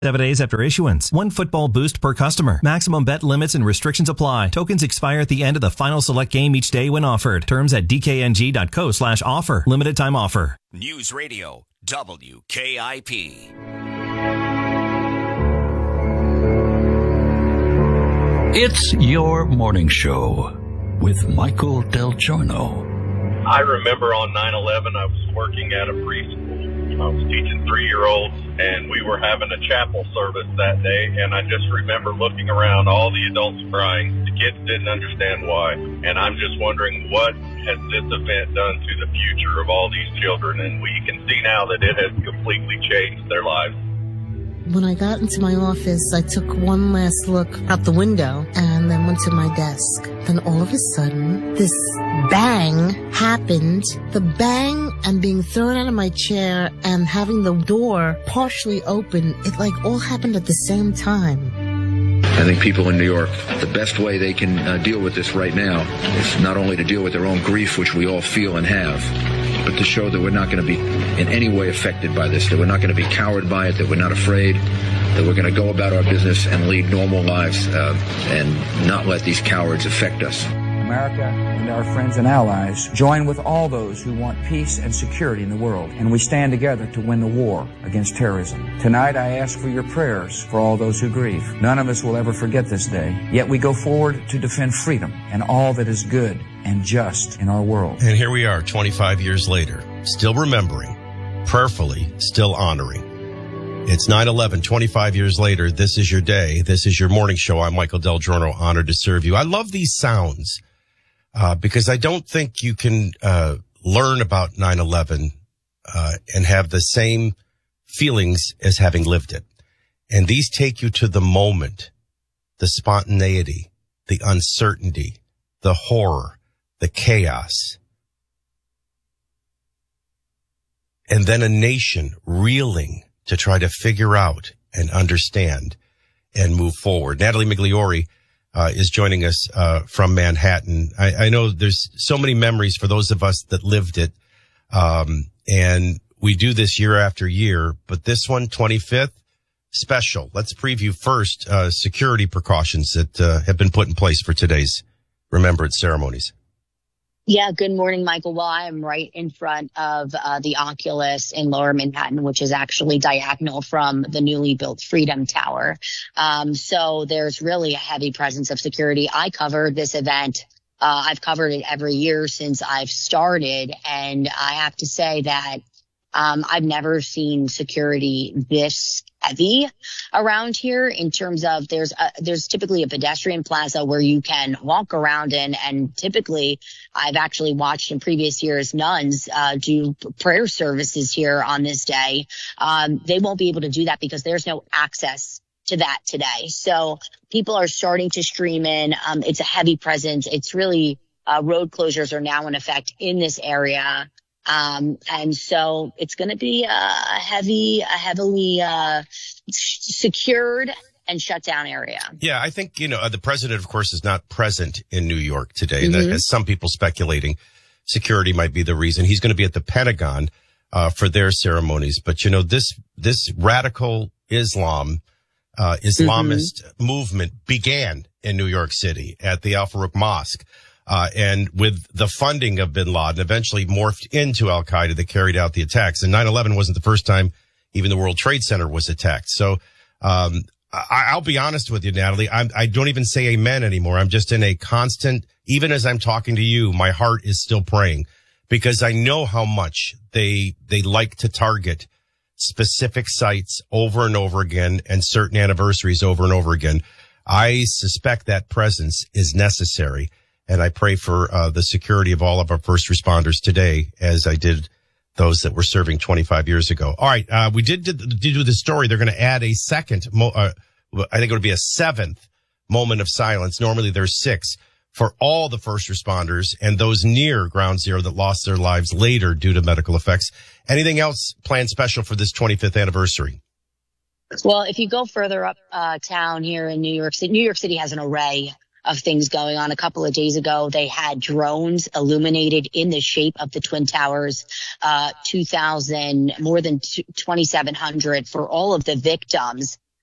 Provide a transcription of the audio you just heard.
7 days after issuance. One football boost per customer. Maximum bet limits and restrictions apply. Tokens expire at the end of the final select game each day when offered. Terms at dkng.co/offer. Limited time offer. News Radio WKIP. It's your morning show with Michael Del Giorno. I remember on 9/11, I was working at a preschool. I was teaching 3-year-olds, and we were having a chapel service that day, and I just remember looking around, all the adults crying. The kids didn't understand why, and I'm just wondering, what has this event done to the future of all these children? And we can see now that it has completely changed their lives. When I got into my office, I took one last look out the window and then went to my desk. Then all of a sudden, this bang happened. The bang and being thrown out of my chair and having the door partially open, it all happened at the same time. I think people in New York, the best way they can deal with this right now is not only to deal with their own grief, which we all feel and have, but to show that we're not going to be in any way affected by this, that we're not going to be cowed by it, that we're not afraid, that we're going to go about our business and lead normal lives and not let these cowards affect us. America and our friends and allies join with all those who want peace and security in the world, and we stand together to win the war against terrorism. Tonight I ask for your prayers for all those who grieve. None of us will ever forget this day, yet we go forward to defend freedom and all that is good and just in our world. And here we are 25 years later, still remembering, prayerfully still honoring. It's 9/11, 25 years later. This is your day. This is your morning show. I'm Michael Del Giorno, honored to serve you. I love these sounds. Because I don't think you can learn about 9/11 and have the same feelings as having lived it. And these take you to the moment, the spontaneity, the uncertainty, the horror, the chaos. And then a nation reeling to try to figure out and understand and move forward. Natalie Migliori is joining us from Manhattan. I know there's so many memories for those of us that lived it, and we do this year after year, but this one, 25th, special. Let's preview first security precautions that have been put in place for today's remembrance ceremonies. Yeah, good morning, Michael. Well, I am right in front of the Oculus in Lower Manhattan, which is actually diagonal from the newly built Freedom Tower. So there's really a heavy presence of security. I covered this event. I've covered it every year since I've started. And I have to say that I've never seen security this heavy around here in terms of there's typically a pedestrian plaza where you can walk around in, and typically I've actually watched in previous years nuns do prayer services here on this day. They won't be able to do that because there's no access to that today. So people are starting to stream in. It's a heavy presence. It's really road closures are now in effect in this area. And so it's going to be a heavily secured and shut down area. Yeah, I think, the president, of course, is not present in New York today. Mm-hmm. And that has some people speculating security might be the reason. He's going to be at the Pentagon for their ceremonies. But, this radical Islamist movement began in New York City at the Al Farouk Mosque. And with the funding of bin Laden, eventually morphed into Al-Qaeda that carried out the attacks. And 9/11 wasn't the first time even the World Trade Center was attacked. So I'll be honest with you, Natalie. I don't even say amen anymore. I'm just in a constant, even as I'm talking to you, my heart is still praying because I know how much they like to target specific sites over and over again and certain anniversaries over and over again. I suspect that presence is necessary. And I pray for the security of all of our first responders today, as I did those that were serving 25 years ago. All right, we did do the story. They're going to add a second, I think it would be a seventh moment of silence. Normally there's 6 for all the first responders and those near Ground Zero that lost their lives later due to medical effects. Anything else planned special for this 25th anniversary? Well, if you go further up town here in New York City has an array of things going on. A couple of days ago, they had drones illuminated in the shape of the Twin Towers, 2,000, more than 2,700 for all of the victims